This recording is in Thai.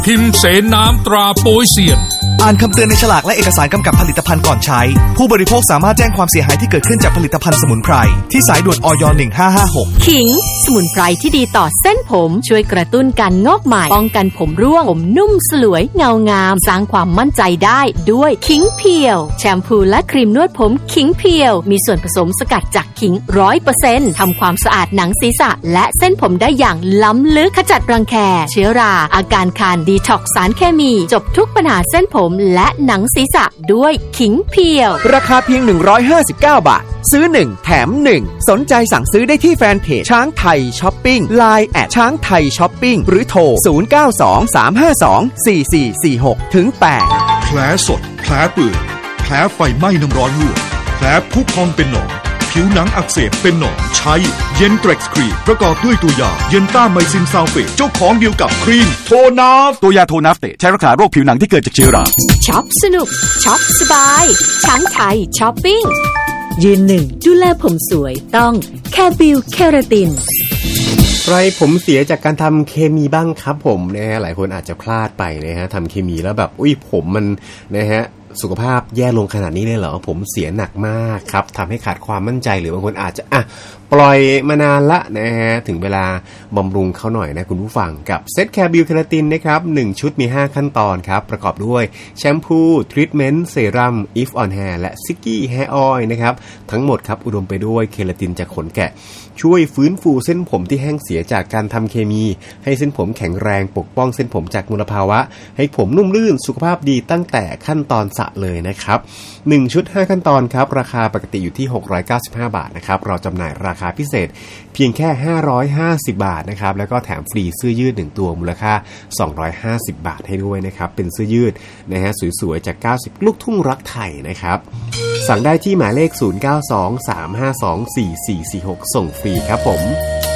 พิมพ์เสนน้ำตราโป๊ยเซียนอ่านคำเตือนในฉลากและเอกสารกำกับผลิตภัณฑ์ก่อนใช้ผู้บริโภคสามารถแจ้งความเสียหายที่เกิดขึ้นจากผลิตภัณฑ์สมุนไพรที่สายด่วนอย 1556 ขิงสมุนไพรที่ดีต่อเส้นผมช่วยกระตุ้นการงอกใหม่ป้องกันผมร่วงผมนุ่มสลวยเงางามสร้างความมั่นใจได้ด้วยขิงเพียวแชมพูและครีมนวดผมขิงเพียวมีส่วนผสมสกัดจากขิง 100% ทำความสะอาดหนังศีรษะและเส้นผมได้อย่างล้ำลึกขจัดรังแคเชื้อราอาการคันดีท็อกซ์สารเคมีจบทุกปัญหาเส้นผมและหนังศีรษะด้วยขิงเพียวราคาเพียง159 บาทซื้อ1แถม1สนใจสั่งซื้อได้ที่แฟนเพจช้างไทยช้อปปิ้ง LINE แอดช้างไทยช้อปปิ้งหรือโทร0923524446ถึง8 แผลสดแผลเปื่อยแผลไฟไหม้น้ำร้อนลวกแผลพุพองเป็นหนองผิวหนังอักเสบเป็นหนองใช้เย็นเทร็กซ์ครีมประกอบด้วยตัวยาเย็นต้าไมซินซัลเฟตเจ้าของเดียวกับครีมโทนาฟตัวยาโทนาฟเตใช้รักษาโรคผิวหนังที่เกิดจากเชื้อราช็อปสนุกช็อปสบายช้างไทยช้อปปิ้งยืนหนึ่งดูแลผมสวยต้องแคบิลเคราตินใครผมเสียจากการทำเคมีบ้างครับผมนะฮะหลายคนอาจจะพลาดไปนะฮะทำเคมีแล้วแบบผมมันนะฮะสุขภาพแย่ลงขนาดนี้เลยเหรอผมเสียหนักมากครับทำให้ขาดความมั่นใจหรือบางคนอาจจะปล่อยมานานละนะฮะถึงเวลาบำรุงเขาหน่อยนะคุณผู้ฟังกับเซตแคบิลเคราตินนะครับ1ชุดมี5ขั้นตอนครับประกอบด้วยแชมพูทรีทเมนต์เซรั่มอีฟออนแฮร์และซิกกี้แฮร์ออยล์นะครับทั้งหมดครับอุดมไปด้วยเคราตินจากขนแกะช่วยฟื้นฟูเส้นผมที่แห้งเสียจากการทำเคมีให้เส้นผมแข็งแรงปกป้องเส้นผมจากมลภาวะให้ผมนุ่มลื่นสุขภาพดีตั้งแต่ขั้นตอนสระเลยนะครับ1ชุด5ขั้นตอนครับราคาปกติอยู่ที่695 บาทนะครับเราจำหน่ายราคาพิเศษเพียงแค่550 บาทนะครับแล้วก็แถมฟรีเสื้อยืด1ตัวมูลค่า250 บาทให้ด้วยนะครับเป็นเสื้อยืดนะฮะสวยๆจาก90ลูกทุ่งรักไทยนะครับสั่งได้ที่หมายเลข0923524446ส่งฟรีครับผม